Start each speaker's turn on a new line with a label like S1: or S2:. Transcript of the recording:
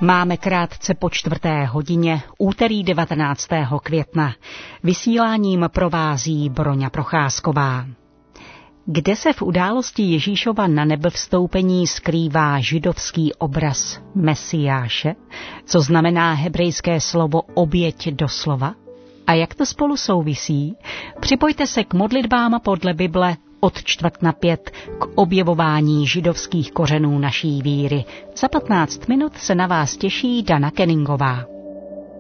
S1: Máme krátce po 4:00, úterý 19. května. Vysíláním provází Broňa Procházková. Kde se v události Ježíšova nanebevstoupení skrývá židovský obraz Mesiáše? Co znamená hebrejské slovo oběť doslova? A jak to spolu souvisí? Připojte se k modlitbám podle Bible od 4:45 k objevování židovských kořenů naší víry. Za 15 minut se na vás těší Dana Kenningová.